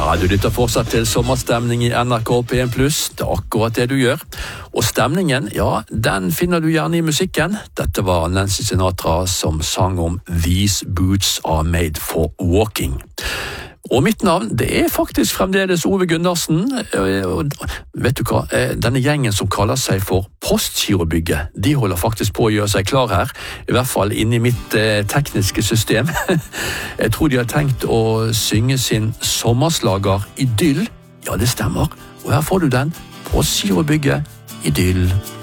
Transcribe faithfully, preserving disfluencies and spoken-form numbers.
Ja, du lytter fortsatt til sommerstemning i N R K P en pluss. Det er akkurat det du gjør. Og stemningen, ja, den finner du gjerne i musikken. Dette var Nancy Sinatra som sang om These boots are made for walking. Og mitt navn, det er faktisk fremdeles Ove Gundersen. Og vet du hva, denne gjengen som kaller seg for Postgirobygget, de holder faktisk på å gjøre seg klar her, i hvert fall inne i mitt eh, tekniske system. Jeg tror de har tenkt å synge sin sommerslager Idyll. Ja, det stemmer. Og her får du den, Postgirobygget Idyll.